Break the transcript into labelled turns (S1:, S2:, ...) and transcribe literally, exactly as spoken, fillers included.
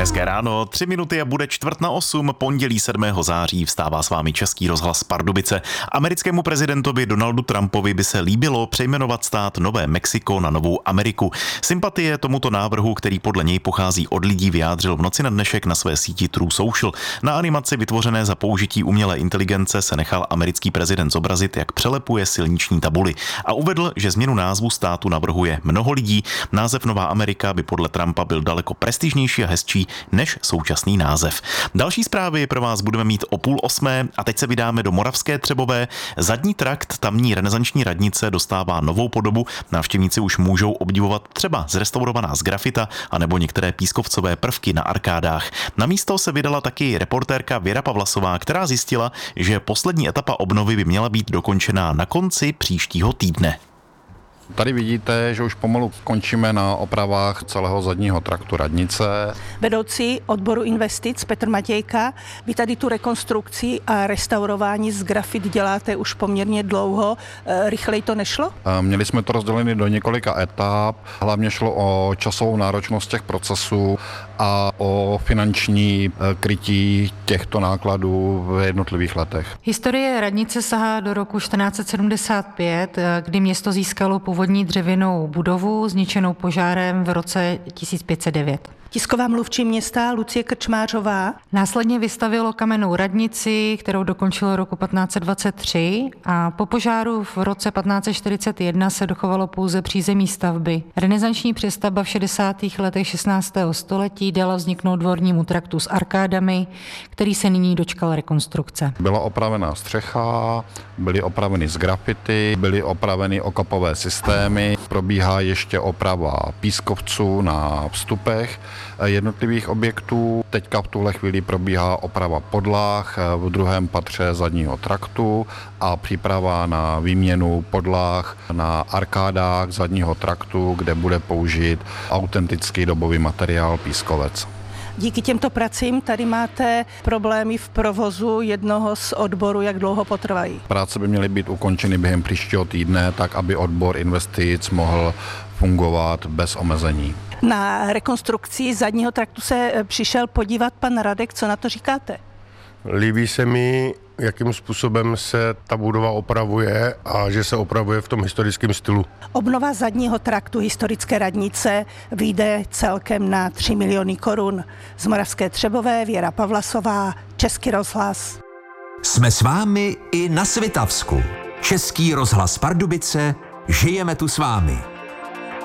S1: Hezké ráno, tři minuty a bude čtvrt na osm, pondělí sedmého září vstává s vámi Český rozhlas Pardubice. Americkému prezidentovi Donaldu Trumpovi by se líbilo přejmenovat stát Nové Mexiko na Novou Ameriku. Sympatie tomuto návrhu, který podle něj pochází od lidí, vyjádřil v noci na dnešek na své síti True Social. Na animaci vytvořené za použití umělé inteligence se nechal americký prezident zobrazit, jak přelepuje silniční tabuly a uvedl, že změnu názvu státu navrhuje mnoho lidí. Název Nová Amerika by podle Trumpa byl daleko prestižnější a hezčí než současný název. Další zprávy pro vás budeme mít o půl osmé a teď se vydáme do Moravské Třebové. Zadní trakt tamní renesanční radnice dostává novou podobu. Návštěvníci už můžou obdivovat třeba zrestaurovaná z grafita anebo některé pískovcové prvky na arkádách. Na místo se vydala taky reportérka Věra Pavlasová, která zjistila, že poslední etapa obnovy by měla být dokončená na konci příštího týdne.
S2: Tady vidíte, že už pomalu končíme na opravách celého zadního traktu radnice.
S3: Vedoucí odboru investic Petr Matějka, vy tady tu rekonstrukci a restaurování z grafit děláte už poměrně dlouho. Rychleji to nešlo?
S2: Měli jsme to rozdělené do několika etap. Hlavně šlo o časovou náročnost těch procesů a o finanční krytí těchto nákladů v jednotlivých letech.
S4: Historie radnice sahá do roku čtrnáct set sedmdesát pět, kdy město získalo původní dřevěnou budovu zničenou požárem v roce tisíc pět set devět.
S3: Tisková mluvčí města Lucie Krčmářová
S4: Následně vystavilo kamennou radnici, kterou dokončilo roku patnáct set dvacet tři a po požáru v roce patnáct set čtyřicet jedna se dochovalo pouze přízemí stavby. Renesanční přestavba v šedesátých letech šestnáctého století dala vzniknout dvornímu traktu s arkádami, který se nyní dočkal rekonstrukce.
S2: Byla opravená střecha, byly opraveny z grafity, byly opraveny okopové systémy, probíhá ještě oprava pískovců na vstupech jednotlivých objektů. Teďka v tuhle chvíli probíhá oprava podlah v druhém patře zadního traktu a příprava na výměnu podlah na arkádách zadního traktu, kde bude použit autentický dobový materiál pískovec.
S3: Díky těmto pracím tady máte problémy v provozu jednoho z odborů, jak dlouho potrvají?
S2: Práce by měly být ukončeny během příštího týdne, tak aby odbor investic mohl fungovat bez omezení.
S3: Na rekonstrukci zadního traktu se přišel podívat pan Radek, co na to říkáte?
S5: Líbí se mi, jakým způsobem se ta budova opravuje a že se opravuje v tom historickém stylu.
S3: Obnova zadního traktu historické radnice vyjde celkem na tři miliony korun. Z Moravské Třebové Věra Pavlasová, Český rozhlas.
S6: Jsme s vámi i na Svitavsku. Český rozhlas Pardubice, žijeme tu s vámi.